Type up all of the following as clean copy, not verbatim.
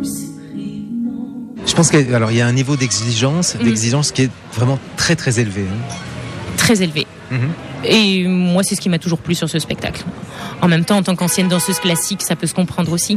Je pense qu'il y a un niveau d'exigence qui est vraiment très très élevé. Très élevé. Et moi, c'est ce qui m'a toujours plu sur ce spectacle. En même temps, en tant qu'ancienne danseuse classique, ça peut se comprendre aussi.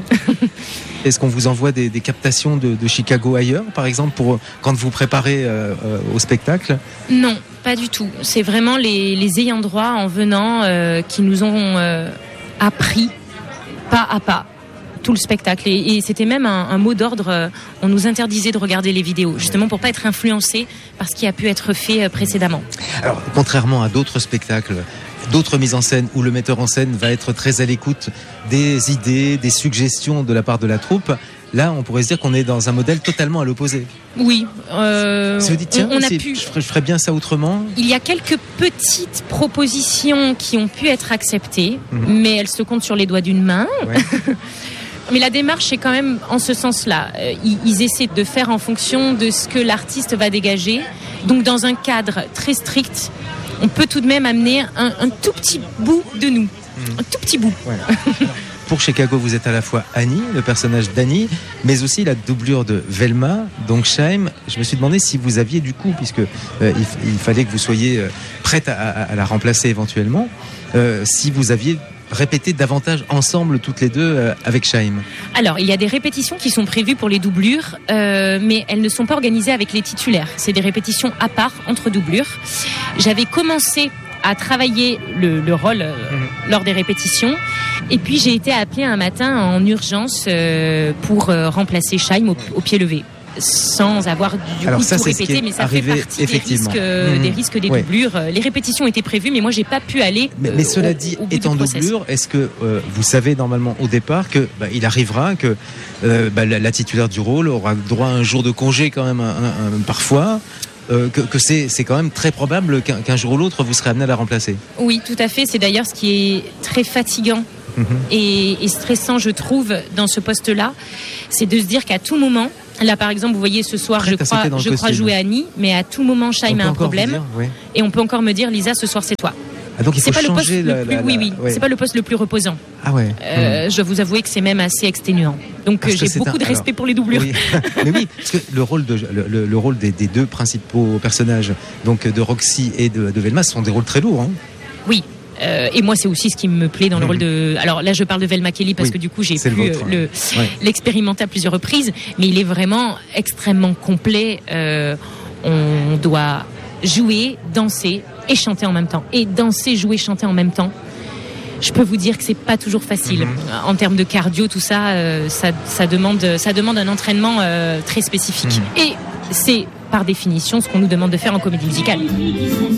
Est-ce qu'on vous envoie des captations de Chicago ailleurs, par exemple, pour quand vous préparez au spectacle ? Non, pas du tout. C'est vraiment les ayants droit en venant qui nous ont appris pas à pas tout le spectacle. Et c'était même un mot d'ordre. On nous interdisait de regarder les vidéos, justement pour pas être influencé par ce qui a pu être fait précédemment. Alors, contrairement à d'autres spectacles, d'autres mises en scène où le metteur en scène va être très à l'écoute des idées, des suggestions de la part de la troupe, là, on pourrait se dire qu'on est dans un modèle totalement à l'opposé. Oui. Si vous dites, tiens, on a pu... je ferais bien ça autrement. Il y a quelques petites propositions qui ont pu être acceptées, mais elles se comptent sur les doigts d'une main. Ouais. Mais la démarche est quand même en ce sens-là. Ils essaient de faire en fonction de ce que l'artiste va dégager. Donc dans un cadre très strict, on peut tout de même amener un tout petit bout de nous. Un tout petit bout. Voilà. Pour Chicago, vous êtes à la fois Annie, le personnage d'Annie, mais aussi la doublure de Velma, donc Chaim. Je me suis demandé si vous aviez du coup, puisque il fallait que vous soyez prête à la remplacer éventuellement, si vous aviez répété davantage ensemble toutes les deux avec Chaim. Alors, il y a des répétitions qui sont prévues pour les doublures, mais elles ne sont pas organisées avec les titulaires. C'est des répétitions à part entre doublures. J'avais commencé à travailler le rôle lors des répétitions. Et puis j'ai été appelée un matin en urgence pour remplacer Chaim au pied levé. Sans avoir du coup tout répété, mais ça fait partie des risques des doublures. Les répétitions étaient prévues, mais moi j'ai pas pu aller. Mais cela dit, étant doublure, est-ce que vous savez normalement au départ que il arrivera que la titulaire du rôle aura droit à un jour de congé quand même parfois? Que c'est quand même très probable qu'un jour ou l'autre vous serez amené à la remplacer. Oui, tout à fait. C'est d'ailleurs ce qui est très fatigant et stressant, je trouve, dans ce poste-là. C'est de se dire qu'à tout moment, là par exemple, vous voyez ce soir, je crois jouer Annie, mais à tout moment, Chaim a un problème. Et on peut encore me dire, Lisa, ce soir c'est toi. Ah, donc il faut changer c'est pas le poste le plus reposant. Ah ouais. Je dois vous avouer que c'est même assez exténuant. Donc j'ai beaucoup de respect pour les doublures. Oui. Mais oui, parce que le rôle des deux principaux personnages, donc de Roxy et de Velma, sont des rôles très lourds. Hein. Oui. Et moi, c'est aussi ce qui me plaît dans le rôle de... Alors là, je parle de Velma Kelly parce que du coup, j'ai pu l'expérimenter à plusieurs reprises. Mais il est vraiment extrêmement complet. On doit jouer, danser et chanter en même temps. Et danser, jouer, chanter en même temps. Je peux vous dire que c'est pas toujours facile. En termes de cardio, tout ça, ça demande un entraînement très spécifique. Et c'est par définition ce qu'on nous demande de faire en comédie musicale.